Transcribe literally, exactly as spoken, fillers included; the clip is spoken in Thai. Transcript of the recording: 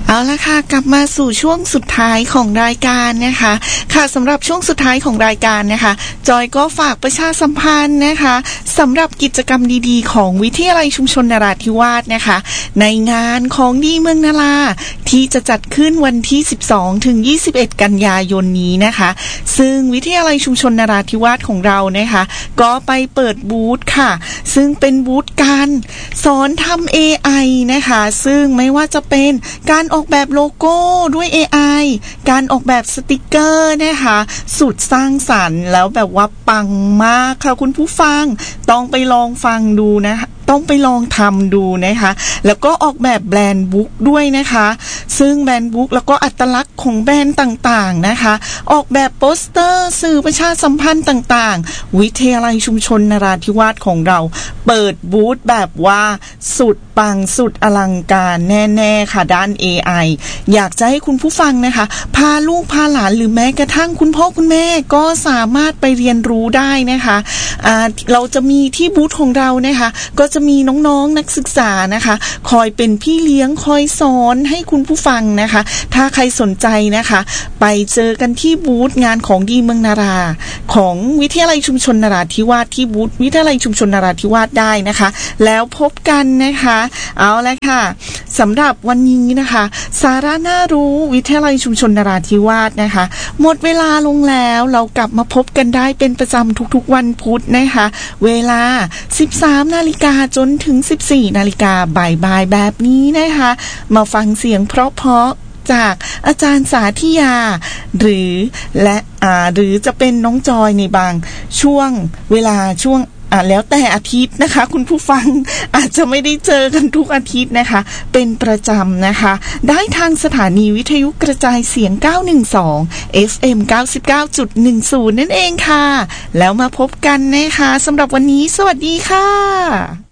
เอาละค่ะกลับมาสู่ช่วงสุดท้ายของรายการนะคะค่ะสำหรับช่วงสุดท้ายของรายการนะคะจอยก็ฝากประชาสัมพันธ์นะคะสำหรับกิจกรรมดีๆของวิทยาลัยชุมชนนราธิวาสนะคะในงานของดีเมืองนาราที่จะจัดขึ้นวันที่สิบสองถึงยี่สิบเอ็ดกันยายนนี้นะคะซึ่งวิทยาลัยชุมชนนราธิวาสของเรานะคะก็ไปเปิดบูธค่ะซึ่งเป็นบูธการสอนทำ เอ ไอ นะคะซึ่งไม่ว่าจะเป็นการออกแบบโลโก้ด้วย เอ ไอ การออกแบบสติกเกอร์นะคะสุดสร้างสรรค์แล้วแบบว่าปังมากค่ะคุณผู้ฟังต้องไปลองฟังดูนะคะต้องไปลองทำดูนะคะแล้วก็ออกแบบแบรนด์บุ๊กด้วยนะคะซึ่งแบรนด์บุ๊กแล้วก็อัตลักษณ์ของแบรนด์ต่างๆนะคะออกแบบโปสเตอร์สื่อประชาสัมพันธ์ต่างๆวิทยาลัยชุมชนนราธิวาสของเราเปิดบูธแบบว่าสุดปังสุดอลังการแน่ๆค่ะด้าน เอ ไอ อยากจะให้คุณผู้ฟังนะคะพาลูกพาหลานหรือแม้กระทั่งคุณพ่อคุณแม่ก็สามารถไปเรียนรู้ได้นะคะอ่าเราจะมีที่บูธของเรานะคะก็จะมีน้องๆ นักศึกษานะคะคอยเป็นพี่เลี้ยงคอยสอนให้คุณผู้ฟังนะคะถ้าใครสนใจนะคะไปเจอกันที่บูธงานของดีเมืองนาราของวิทยาลัยชุมชนนราธิวาสที่บูธวิทยาลัยชุมชนนราธิวาสได้นะคะแล้วพบกันนะคะเอาละค่ะสำหรับวันนี้นะคะสาระน่ารู้วิทยาลัยชุมชนนราธิวาสนะคะหมดเวลาลงแล้วเรากลับมาพบกันได้เป็นประจำทุกๆวันพุธนะคะเวลา สิบสามนาฬิกาจนถึง สิบสี่นาฬิกาบ่ายๆแบบนี้นะคะมาฟังเสียงเพราะๆจากอาจารย์สาธิยาหรือและอ่าหรือจะเป็นน้องจอยในบางช่วงเวลาช่วงอ่าแล้วแต่อาทิตย์นะคะคุณผู้ฟังอาจจะไม่ได้เจอกันทุกอาทิตย์นะคะเป็นประจำนะคะได้ทางสถานีวิทยุกระจายเสียงเก้าหนึ่งสอง เอฟ เอ็ม เก้าสิบเก้าจุดหนึ่งศูนย์ นั่นเองค่ะแล้วมาพบกันนะคะสำหรับวันนี้สวัสดีค่ะ